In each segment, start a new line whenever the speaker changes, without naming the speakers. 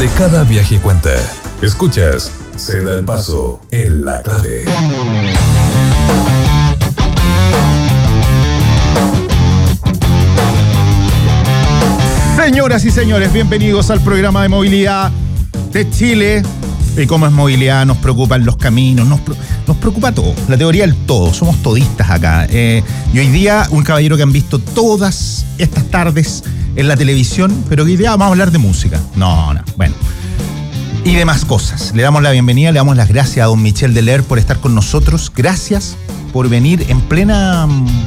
donde cada viaje cuenta. Escuchas Se da el paso en La Clave.
Señoras y señores, bienvenidos al programa de movilidad de Chile. Y como es movilidad, nos preocupan los caminos, nos preocupa todo, la teoría del todo, somos todistas acá. Y hoy día, un caballero que han visto todas estas tardes en la televisión, pero que hoy día vamos a hablar de música. Bueno. Y demás cosas. Le damos la bienvenida, le damos las gracias a don Michel Deler por estar con nosotros. Gracias por venir en pleno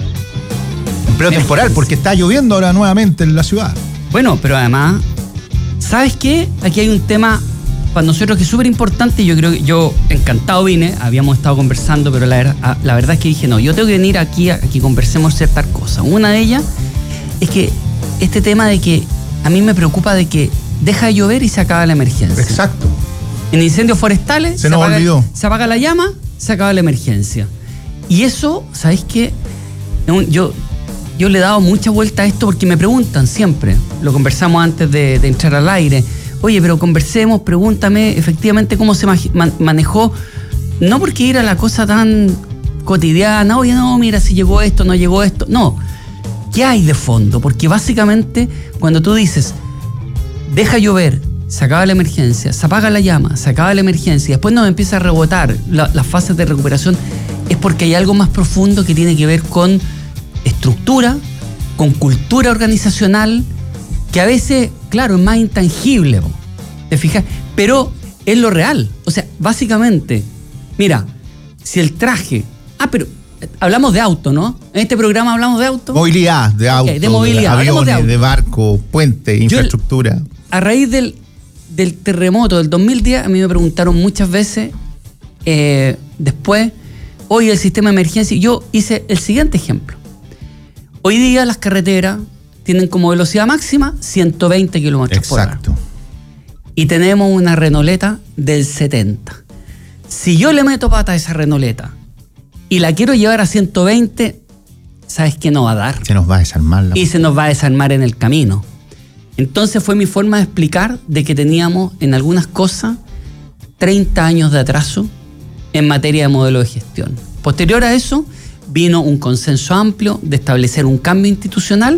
temporal, porque está lloviendo ahora nuevamente en la ciudad.
Bueno, pero además, ¿sabes qué? Aquí hay un tema para nosotros que es súper importante. Yo creo que yo encantado vine, habíamos estado conversando, pero la verdad es que dije, no, yo tengo que venir aquí a que conversemos ciertas cosas. Una de ellas es que este tema de que a mí me preocupa de que deja de llover y se acaba la emergencia.
Exacto.
En incendios forestales
se
apaga la llama, se acaba la emergencia. Y eso, ¿sabéis qué? Yo le he dado mucha vuelta a esto porque me preguntan siempre, lo conversamos antes de entrar al aire, oye, pero conversemos, pregúntame efectivamente cómo se manejó, no porque era la cosa tan cotidiana, oye, no, mira, si llegó esto, no llegó esto, no, ¿qué hay de fondo? Porque básicamente cuando tú dices, deja llover, se acaba la emergencia, se apaga la llama, se acaba la emergencia, y después nos empieza a rebotar las fases de recuperación, es porque hay algo más profundo que tiene que ver con estructura, con cultura organizacional, que a veces, claro, es más intangible, ¿te fijas? Pero es lo real. O sea, básicamente, mira, si el traje... pero hablamos de auto, ¿no? En este programa hablamos de auto.
Movilidad, de auto,
de movilidad,
de aviones,
de auto,
de barco, puente, infraestructura.
A raíz del terremoto del 2010, a mí me preguntaron muchas veces, después, oye, el sistema de emergencia, y yo hice el siguiente ejemplo. Hoy día las carreteras tienen como velocidad máxima 120 kilómetros por hora.
Exacto.
Y tenemos una Renauleta del 70. Si yo le meto pata a esa Renauleta y la quiero llevar a 120, ¿sabes qué no va a dar?
Se nos va a desarmar
y se nos va a desarmar en el camino. Entonces fue mi forma de explicar de que teníamos en algunas cosas 30 años de atraso en materia de modelo de gestión. Posterior a eso, vino un consenso amplio de establecer un cambio institucional